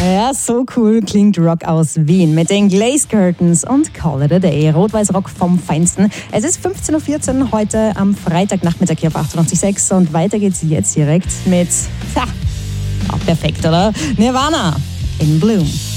Ja, so cool klingt Rock aus Wien mit den Glaze Curtains und Call It A Day. Rot-Weiß-Rock vom Feinsten. Es ist 15.14 Uhr heute am Freitagnachmittag hier auf 88.6 und weiter geht's jetzt direkt mit, perfekt, oder? Nirvana in Bloom.